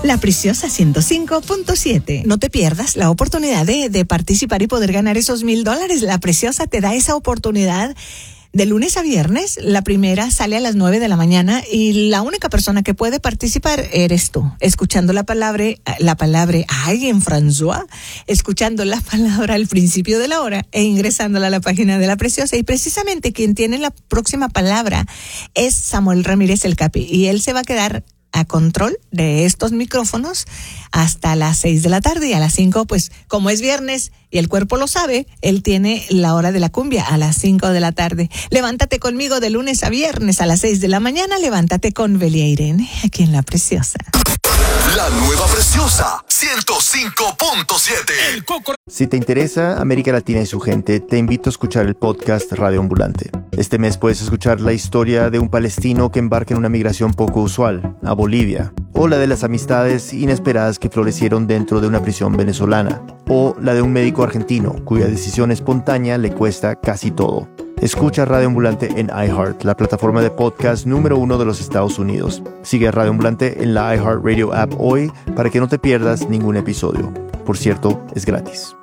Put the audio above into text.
La Preciosa 105.7. No te pierdas la oportunidad de participar y poder ganar esos $1,000. La Preciosa te da esa oportunidad de lunes a viernes. La primera sale a las 9 de la mañana y la única persona que puede participar eres tú. Escuchando la palabra, ay, en François, escuchando la palabra al principio de la hora e ingresándola a la página de La Preciosa. Y precisamente quien tiene la próxima palabra es Samuel Ramírez el Capi. Y él se va a quedar a control de estos micrófonos hasta las 6 de la tarde, y a las 5, pues como es viernes y el cuerpo lo sabe, él tiene la hora de la cumbia a las 5 de la tarde. Levántate conmigo de lunes a viernes a las 6 de la mañana, levántate con Belia Irene, aquí en La Preciosa. La nueva Preciosa 105.7. Si te interesa América Latina y su gente, te invito a escuchar el podcast Radio Ambulante. Este mes puedes escuchar la historia de un palestino que embarca en una migración poco usual, a Bolivia, o la de las amistades inesperadas que florecieron dentro de una prisión venezolana, o la de un médico argentino cuya decisión espontánea le cuesta casi todo. Escucha Radio Ambulante en iHeart, la plataforma de podcast número 1 de los Estados Unidos. Sigue a Radio Ambulante en la iHeartRadio app hoy para que no te pierdas ningún episodio. Por cierto, es gratis.